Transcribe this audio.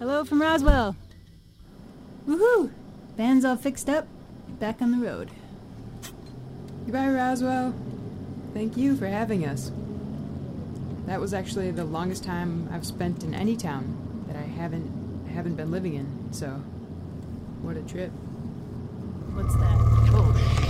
Hello from Roswell. Woohoo! Van's all fixed up. Back on the road. Goodbye, Roswell. Thank you for having us. That was actually the longest time I've spent in any town that I haven't been living in, so what a trip. What's that? Oh,